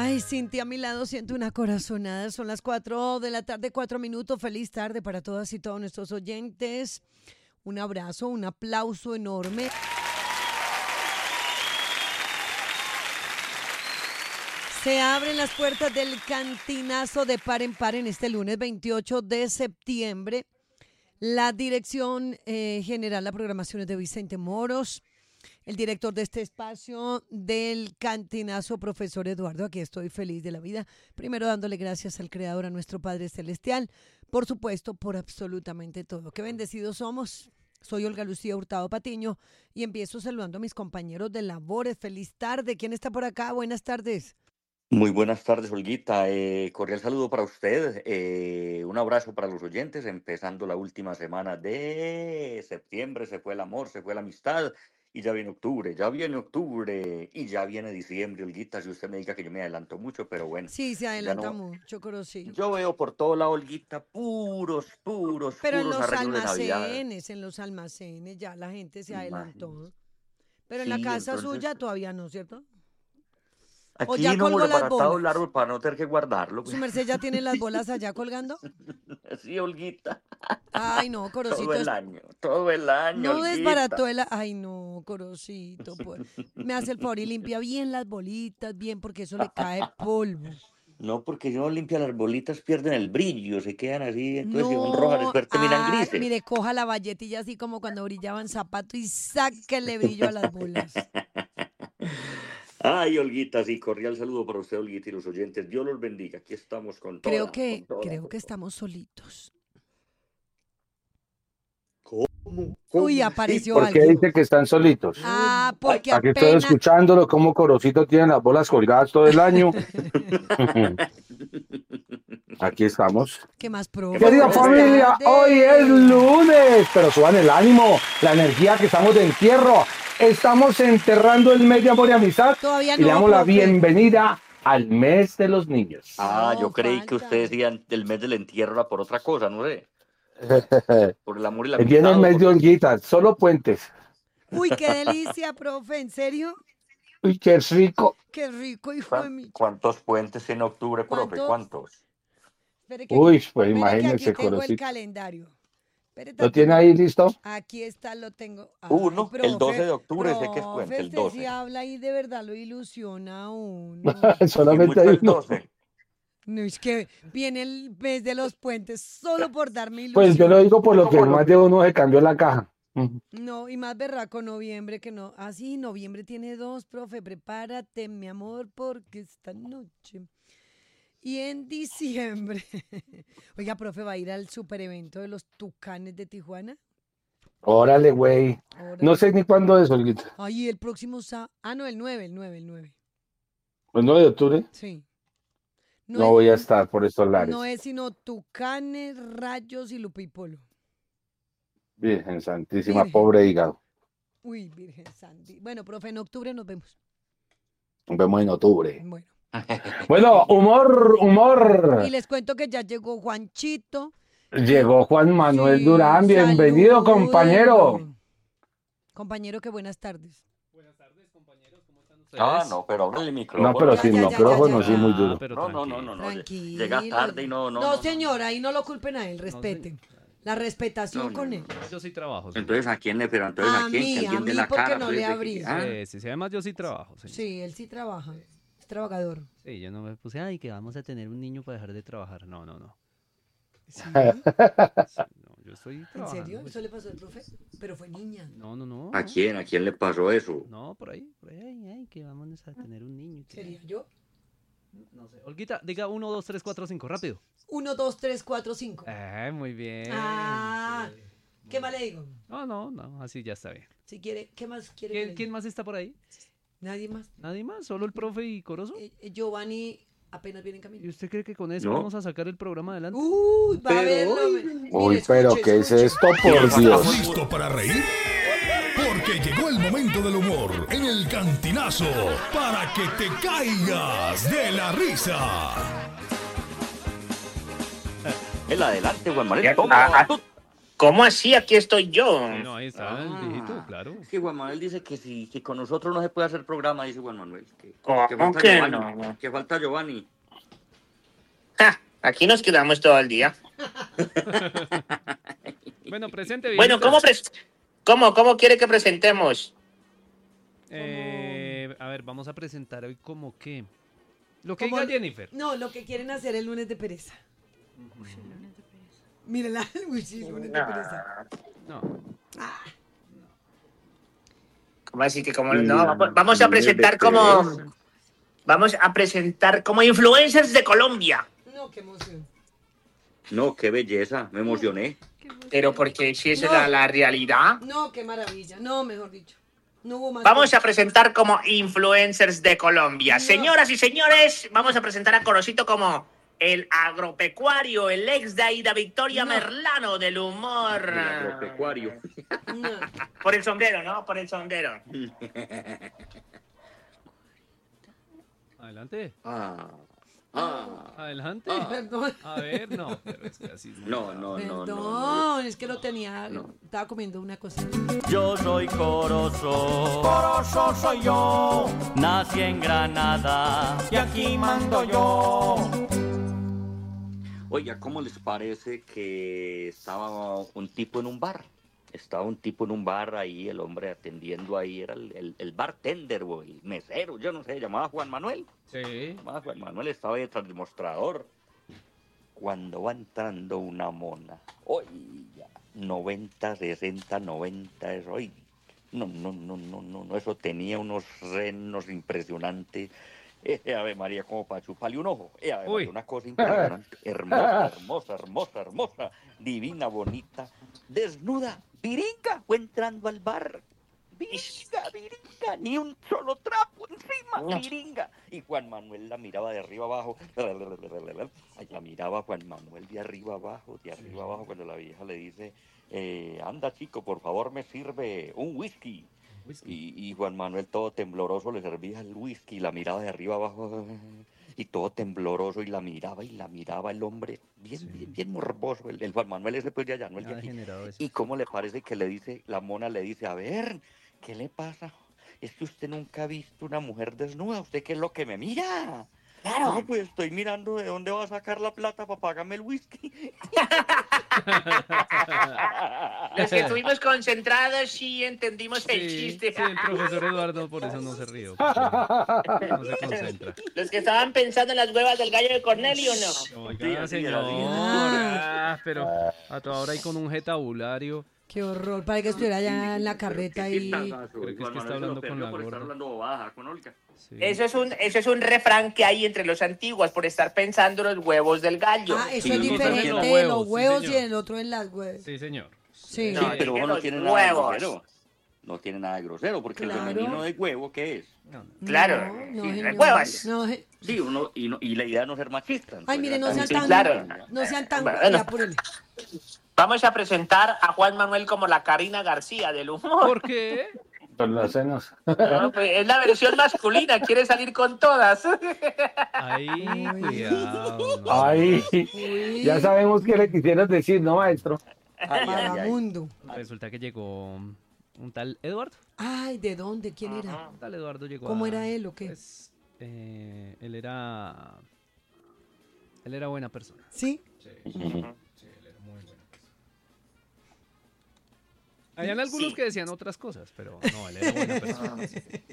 Ay, Cintia, a mi lado siento una corazonada. Son las 4 de la tarde, 4 minutos. Feliz tarde para todas y todos nuestros oyentes. Un abrazo, un aplauso enorme. Se abren las puertas del Cantinazo de Par en Par en este lunes 28 de septiembre. La dirección general, la programación es de Vicente Moros. El director de este espacio del Cantinazo, profesor Eduardo, aquí estoy feliz de la vida. Primero dándole gracias al Creador, a nuestro Padre Celestial, por supuesto, por absolutamente todo. Qué bendecidos somos. Soy Olga Lucía Hurtado Patiño y empiezo saludando a mis compañeros de labores. Feliz tarde. ¿Quién está por acá? Buenas tardes. Muy buenas tardes, Olguita. Cordial saludo para usted. Un abrazo para los oyentes. Empezando la última semana de septiembre. Se fue el amor, se fue la amistad. Y ya viene octubre y ya viene diciembre, Olguita. Si usted me diga que yo me adelanto mucho, pero bueno. Sí, se adelanta mucho, pero sí. Yo veo por todo lado, Olguita, puros Pero en los arreglos de Navidad. en los almacenes ya la gente se adelantó. Imagínate. Pero en la Sí, casa entonces, suya todavía no, ¿cierto? O aquí ya no colgó hemos las desbaratado el bolas. árbol para no tener que guardarlo. ¿Su merced ya tiene las bolas allá colgando? Sí, Olguita. Ay, no, Corocito. Todo el año, No Olguita. desbarató el... Ay, no, Corocito. Pues. Me hace el favor y limpia bien las bolitas, bien, porque eso le cae polvo. No, porque si no limpia las bolitas pierden el brillo, se quedan así, entonces si son rojas después terminan grises. Mire, coja la valletilla así como cuando brillaban zapatos y sáquele brillo a las bolas. Ay, Olguita, sí, cordial saludo para usted, Olguita, y los oyentes. Dios los bendiga. Aquí estamos con toda. Creo que estamos solitos. ¿Cómo? Uy, apareció ¿Por qué alguien. dice que están solitos? Ah, porque Aquí estoy apenas... escuchándolo, cómo Corocito tiene las bolas colgadas todo el año. Aquí estamos. ¿Qué más, profe? Querida Buenas familia, tardes. hoy es lunes, pero suban el ánimo, la energía que estamos de entierro. Estamos enterrando el mes de amor y amistad. Todavía Y le no, damos la profe. bienvenida al mes de los niños. Ah, No, yo creí que falta. ustedes decían del mes del entierro era por otra cosa, no sé. Por el amor y la Viene el amistad. mes de Olguita, solo puentes. Uy, qué delicia, profe, ¿en serio? Uy, qué rico. Qué rico, hijo de mi... ¿Cuántos puentes en octubre, profe? ¿Cuántos? Espere que Uy, aquí, pues espere que aquí imagínense, tengo el Corocito. calendario. Espere ¿Lo tantito. tiene ahí listo? Aquí está, lo tengo. Ay, Uno, el profe, 12 de octubre, sé que es puente, profe, el usted 12. sí habla y de verdad lo ilusiona a uno. Y Solamente mucho hay el uno. 12. No, es que viene el mes de los puentes solo por darme ilusión. Pues yo lo digo por lo que más de uno se cambió la caja. No, y más berraco noviembre que no. Ah, sí, noviembre tiene 2, profe. Prepárate, mi amor, porque esta noche. Y en diciembre. Oiga, profe, ¿va a ir al super evento de los Tucanes de Tijuana? Órale, güey. No sé ni cuándo es, Olguita. Ay, el próximo sábado. Ah, no, el 9. ¿El 9 de octubre? Sí. No voy a estar por estos lares. No es sino Tucanes, Rayos y Lupipolo. Virgen Santísima, Virgen. pobre hígado. Uy, Virgen Santi. Bueno, profe, en octubre nos vemos. Nos vemos en octubre. Bueno. Bueno, humor. Y les cuento que ya llegó Juanchito. Llegó Juan Manuel Sí, Durán. Bienvenido, salúdenlo. compañero. Compañero, que buenas tardes. Buenas tardes, compañeros, ¿cómo están ustedes? Ah, no, pero abre el micrófono. No, pero Ya, sin ya, micrófono, ya. sí, muy duro. Pero No. Tranquilo. Llega tarde y no. No, señora, ahí no lo culpen a él, respeten. La respetación con él. Yo sí trabajo. Sí. Entonces, ¿a quién le? Pero entonces, ¿a quién? Que A alguien mí, de la porque cara. no pues, le de que- abrí. ah, Sí, además yo sí trabajo. Sí. Sí, él sí trabaja. Es trabajador. Sí, yo no me puse, ay, que vamos a tener un niño para dejar de trabajar. No. ¿Sí? Sí, no, yo estoy ¿En trabajando. serio? pues. ¿Eso le pasó al profe? Pero fue niña. No. ¿A quién? ¿A quién le pasó eso? No, por ahí, ay, que vamos a tener un niño. que- ¿Sería yo? No sé. Olguita, diga 1, 2, 3, 4, 5, rápido. 1, 2, 3, 4, 5. Muy bien. Ah, Sí. ¿qué más le digo? No, así ya está bien. Si quiere, ¿qué más quiere? que le ¿Quién diga? más está por ahí? Nadie más. ¿Nadie más? ¿Solo el profe y Corozo? Giovanni apenas viene en ¿Y camino. usted cree que con eso No. vamos a sacar el programa adelante? Va a verlo. Uy, pero ¿qué es esto, por ¿Estás Dios? ¿Listo para reír? Porque llegó el momento del humor en el Cantinazo para que te caigas de la risa. El adelante, Juan Manuel. Ya, Toma, ah, tú. ¿Cómo así? Aquí estoy yo. No, ahí está el viejito, claro. Es que Juan Manuel dice que si con nosotros no se puede hacer programa, dice Juan Manuel. ¿Cómo falta que Giovanni, no? que falta Giovanni. Ja, aquí nos quedamos todo el día. Bueno, presente, viejito. Bueno, ¿cómo quiere que presentemos? A ver, vamos a presentar hoy como que... Lo que Como- diga Jennifer. No, lo que quieren hacer el lunes de pereza. Mírala, uy, sí, lunes de pereza. No. No. ¿Cómo así que como no? Vamos a presentar como... Vamos a presentar como influencers de Colombia. No, qué emoción. No, qué belleza, me emocioné. Pero porque si esa No. es la realidad. No, qué maravilla. No, mejor dicho. No hubo más. Vamos a presentar como influencers de Colombia. No. Señoras y señores, vamos a presentar a Corocito como el agropecuario, el ex de Aida Victoria No. Merlano del humor. El agropecuario. No. Por el sombrero, ¿no? Por el sombrero. Adelante. Adelante. Perdón. A ver, no, pero es que así No. Perdón, es que lo tenía. Estaba comiendo una cosa. Yo soy Corozo, Corozo soy yo, nací en Granada y aquí mando yo. Oiga, ¿cómo les parece que estaba un tipo en un bar? Estaba un tipo en un bar ahí, el hombre atendiendo ahí, era el bartender o el mesero, yo no sé, llamaba Juan Manuel. Sí. Llamaba Juan Manuel, estaba detrás del mostrador. Cuando va entrando una mona, oiga, 90, 60, 90, eso, oiga. No, eso tenía unos renos impresionantes. Ave María, como para chuparle un ojo. Ave Uy. María, una cosa impresionante. Hermosa, divina, bonita, desnuda, viringa, fue entrando al bar. Viringa, ni un solo trapo encima, viringa. Y Juan Manuel la miraba de arriba abajo. La miraba Juan Manuel de arriba abajo, cuando la vieja le dice, anda chico, por favor me sirve un whisky. Y Juan Manuel todo tembloroso le servía el whisky, la miraba de arriba abajo y todo tembloroso y la miraba el hombre, bien morboso, el Juan Manuel ese pues de allá, no el de Nada aquí. generado eso. ¿Y cómo le parece que le dice, la mona le dice, a ver, ¿qué le pasa? Es que usted nunca ha visto una mujer desnuda, ¿usted qué es lo que me mira? Claro. No, pues estoy mirando de dónde va a sacar la plata para pagarme el whisky. Los que estuvimos concentrados sí entendimos el Sí, chiste. sí, el profesor Eduardo por eso no se rió. porque No se concentra. Los que estaban pensando en las huevas del gallo de Cornelio, ¿no? Oiga, Sí, así señor. era, así Pero a toda hora ahí con un getabulario. Qué horror. Para que estuviera allá en la carreta y. Creo que es que está hablando con la por estar gorda. hablando baja con Olga. Sí. Eso es un refrán que hay entre los antiguos por estar pensando los huevos del gallo. Ah, eso Sí, es sí, diferente sí, de los los huevos, huevos sí, y señor. el otro en las huevas. Sí, señor. Sí. No, Sí, es pero que vos no los tiene nada de huevos. grosero. No tiene nada de grosero, porque Claro. el femenino de huevo, ¿qué es? Claro, No, sí, señor. huevas. No, Sí, y la idea es no ser machista. Ay, mire, no sean Sí, tan. claro. No sean tan. Bueno. Ya, apúrele. Vamos a presentar a Juan Manuel como la Karina García del humor. ¿Por qué? Con las cenas. No, pues, es la versión masculina, quiere salir con todas. Ahí, cuidado. ¿no? Ay, Uy, ya sabemos qué le quisieras decir, ¿no, maestro? vagabundo. Resulta que llegó un tal Eduardo. Ay, ¿de dónde? ¿Quién era? Un tal Eduardo llegó. ¿Cómo era él o qué? Pues, él era buena persona. ¿Sí? Habían algunos Sí. que decían otras cosas, pero no, él era buena persona.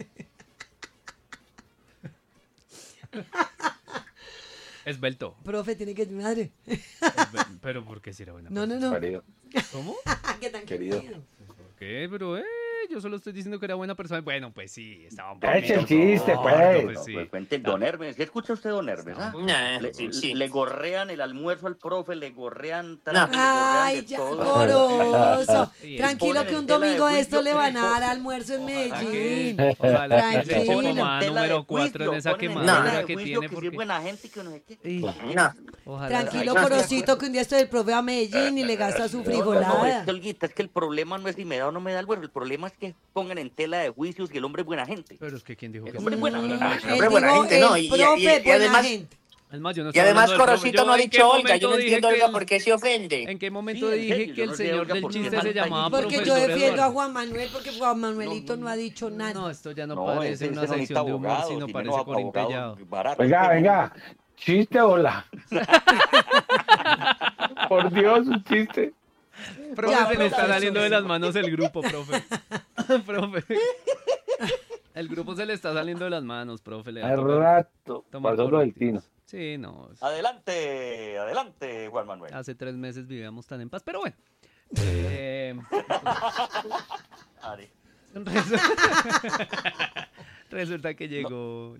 Esbelto. Profe, tiene que madre. Pero ¿por qué si era buena No, persona? no, no. Querido. ¿Cómo? ¿Qué tan Querido. querido? ¿Por qué? Pero yo solo estoy diciendo que era buena persona. Bueno, pues sí, estaba un Eche el poquito chiste, gordo, pues. sí. Pues cuente el Don Hermes. ¿Qué escucha usted, Don Hermes? ah? Sí. Le gorrean el almuerzo al profe, le gorrean No. le gorrean Ay, de ya, todo. goroso. Sí, Tranquilo ponen que en un tela de domingo juicio, esto le van a dar ponen- almuerzo en Medellín. Ojalá que se eche Tranquilo. como a Tela de número 4 en juicio, esa ponen en quemadura tela de que juicio tiene. que si es Porque... buena gente, que no sé qué. Ey, No. ojalá. Tranquilo, Ay, Corocito, que un día estoy del profe a Medellín y le gasta su No, frijolada. es que, Olguita, es que el problema no es si me da o no me da el almuerzo, el problema es que pongan en tela de juicios y el hombre es buena gente. Pero es que ¿quién dijo que El hombre es buena gente. Hombre, buena gente, ¿no? Y el profe, además- buena gente. Es más, yo no Y estoy además hablando del Corocito profe. no ha ¿En qué dicho Olga, yo momento no dije entiendo que Olga el- por qué se ofende. ¿En qué momento Sí, en dije serio, que yo el no sé, señor Olga, del por qué chiste se tanta llamaba gente. Porque yo profesor defiendo a Eduardo? Juan Manuel porque Juan Manuelito no ha dicho nada. No, esto ya no, No, parece una ese no necesita sección de humor, abogados, sino y parece menos Corín Tellado. abogados baratos. Venga, venga. Chiste, hola. Por Dios, un chiste. Profe, Ya, se le está profesor. saliendo de las manos el grupo, profe. Profe. El grupo se le está saliendo de las manos, profe. Le va a Al tocar rato. tomar Pasó lo del correctivos. Tino. Sí, no. Adelante, adelante, Juan Manuel. Hace 3 meses vivíamos tan en paz, pero bueno. Ari. Resulta que llegó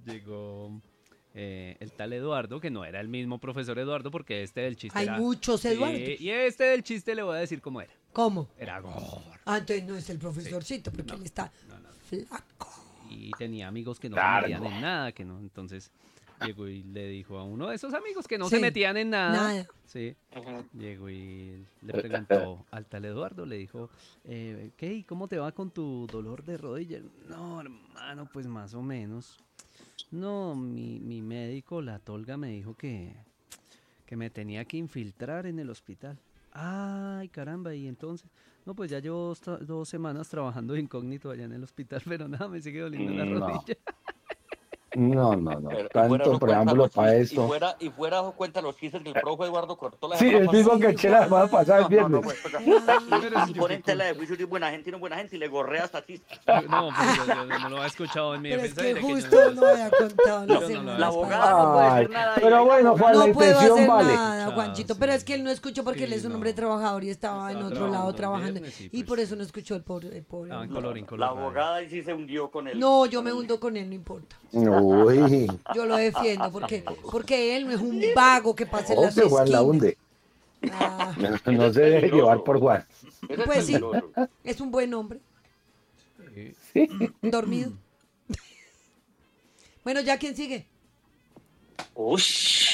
el tal Eduardo, que no era el mismo profesor Eduardo, porque este del chiste Hay era... muchos Sí, Eduardo. y este del chiste le voy a decir cómo era. ¿Cómo? Era gordo. Ah, entonces no es el profesorcito, porque él está flaco. Y tenía amigos que no Largo. se metían en nada, que no. Entonces llegó y le dijo a uno de esos amigos que no Sí, se metían en nada. nada. Sí. Llegó y le preguntó al tal Eduardo, le dijo, ¿qué? ¿Y cómo te va con tu dolor de rodilla? No, hermano, pues más o menos. No, mi médico, la tolga, me dijo que me tenía que infiltrar en el hospital. Ay, caramba, y entonces, no, pues ya llevo 2 semanas trabajando de incógnito allá en el hospital, pero nada, me sigue doliendo la No. rodilla. No. Pero, Tanto preámbulo para esto. Y fuera dado cuenta los chistes que el profe Eduardo cortó la Sí, semana el mismo pasada. que eché la semana pasada el viernes. Y ponen tela de juicio de buena gente y no buena gente y le gorrea hasta chistes. No, pues yo no lo he escuchado en mi Pero es defensa. que diré que yo justo no había contado la Yo no lo semana había La escuchado. abogada no puede Ay, decir nada. pero bueno, Juan, la No puedo intención hacer vale. nada, Juanchito, sí. pero es que él no escuchó porque él Sí, es un no. hombre trabajador y estaba en Estaba otro lado trabajando el trabajando. viernes y, Y pues, por eso no escuchó el pobre. Estaba en hombre. color, en color. La abogada ahí sí se hundió con él. No, yo me hundo con él, no importa. Uy. Yo lo defiendo porque él no es un vago que pase en las Obvio, Juan la esquinas. hunde. Ah, No se deje llevar por Juan. Ese es pues sí, peligroso. es un buen hombre, Sí. dormido. Bueno, ¿ya quién sigue? Uy,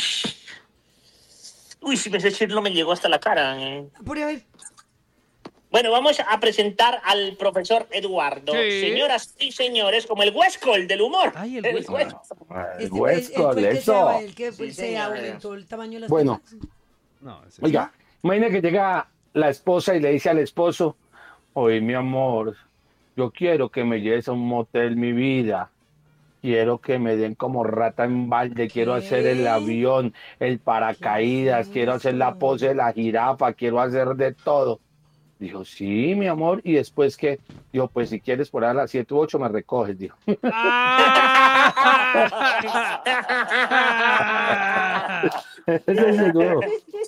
si me no me llegó hasta la cara. Apure, a ver. Bueno, vamos a presentar al profesor Eduardo. Sí. Señoras y señores, como el Huescol del humor. Ay, el Huescol. El Él fue Huescol, el que eso. el que Sí, se señora. aumentó el tamaño de las Bueno. tetas. No, ese Oiga, imagina que llega la esposa y le dice al esposo, oye, mi amor, yo quiero que me lleves a un motel, mi vida. Quiero que me den como rata en balde, quiero ¿Qué? hacer el avión, el paracaídas, ¿Qué es quiero hacer la eso? pose de la jirafa, quiero hacer de todo. Dijo, sí, mi amor, y después que, dijo, pues si quieres por ahí a las 7 u 8 me recoges, dijo. Ese es seguro.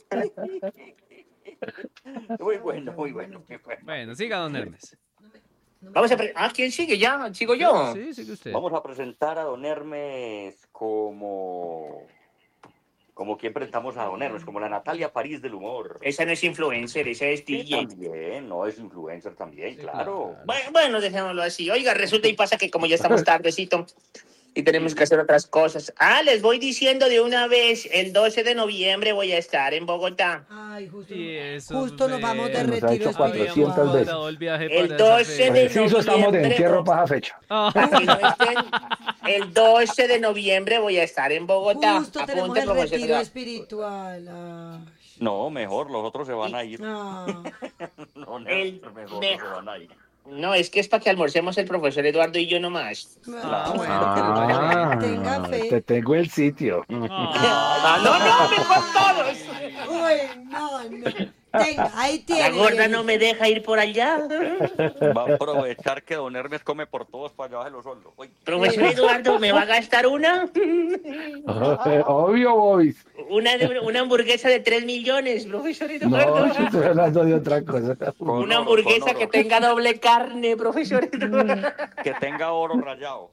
Muy bueno, muy bueno. Bueno, siga, don Hermes. Vamos a ¿quién sigue ya? ¿Sigo yo? Sí, sigue usted. Vamos a presentar a Don Hermes como quien presentamos a Don Hermes, como la Natalia París del humor. Esa no es influencer, esa es Sí, DJ. también, no es influencer también, Sí, claro. claro. Bueno, dejémoslo así. Oiga, resulta y pasa que como ya estamos tardecito y tenemos que hacer otras cosas. Les voy diciendo de una vez, el 12 de noviembre voy a estar en Bogotá. Ay, justo, Y eso justo nos vamos de Nos ha retiro hecho 400 espiritual. veces. Dado el viaje El para esa 12 fecha. de Preciso, estamos de noviembre, entierro para esa fecha. Para que no estén, el 12 de noviembre voy a estar en Bogotá. Justo tenemos Apunte, el profesor retiro Eduardo. espiritual. Ay, No, mejor, los otros se van a ir. no. No, El- mejor me- se van a ir. No, es que es para que almorcemos el profesor Eduardo y yo nomás. Ah, bueno, que nos vaya bien. Tenga fe. Te tengo el sitio. No, mejor todos. Uy, no. Tenga, ahí tiene. La gorda Diego. no me deja ir por allá. Va a aprovechar que Don Hermes come por todos para allá de los sueldos. Uy, Profesor Eduardo, ¿me va a gastar una? Obvio, Bobis. Una hamburguesa de 3 millones, profesor No, Eduardo. yo estoy hablando de otra cosa. con Una oro, hamburguesa con que oro. tenga doble carne, profesor Eduardo. Que tenga oro rayado.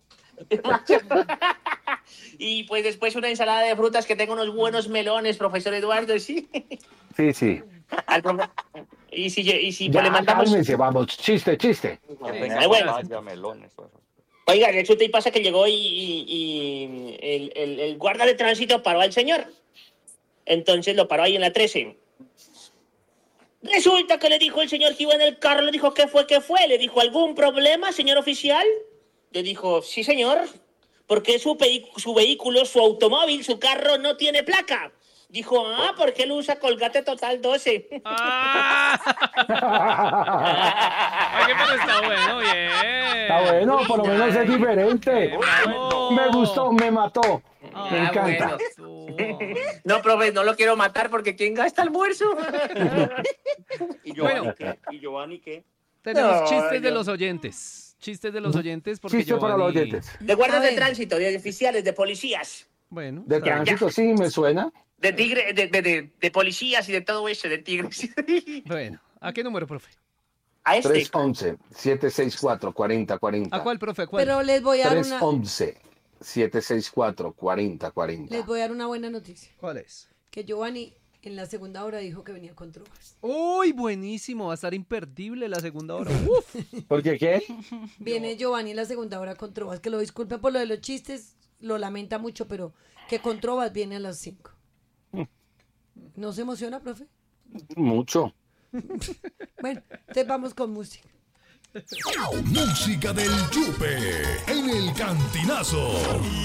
Y pues después una ensalada de frutas que tenga unos buenos melones, profesor Eduardo, sí. Sí, sí. Y si Ya, pues le mandamos... cálmese, vamos. Chiste. Que tenga Ay, bueno. papaya, melones, todo eso. Oiga, resulta y pasa que llegó y el guarda de tránsito paró al señor. Entonces lo paró ahí en la 13. Resulta que le dijo el señor que iba en el carro, le dijo, ¿qué fue? Le dijo, ¿algún problema, señor oficial? Le dijo, sí, señor. porque su vehículo, su automóvil, su carro no tiene placa. Dijo, porque él usa Colgate Total 12. Oye, pero está bueno, bien. Está bueno, por lo menos es diferente. Bravo. Me gustó, me mató. Me encanta. Bueno. No, profe, no lo quiero matar porque ¿quién gasta almuerzo? ¿Y Giovanni Bueno. qué? ¿Y Giovanni qué? Tenemos No, chistes de yo- los oyentes. Chistes de los oyentes porque Chiste para los Giovanni- oyentes. De guardias A de ver. tránsito, de oficiales, de policías, Bueno, De está bien. tránsito, sí, me suena. de tigre, de policías y de todo eso, de tigres. Bueno, ¿a qué número, profe? A este. 311-764-4040. ¿A cuál, profe? ¿A cuál? Pero les voy a dar una, 311-764-4040. les voy a dar una buena noticia. ¿Cuál es? Que Giovanni en la segunda hora dijo que venía con trovas. Uy, buenísimo. Va a estar imperdible la segunda hora. Uf. ¿Por qué qué? Viene Giovanni en la segunda hora con trovas. Que lo disculpen por lo de los chistes, lo lamenta mucho, pero que con trovas viene a las 5. ¿No se emociona, profe? Mucho. Bueno, entonces vamos con música. Música del Yupe en el Cantinazo.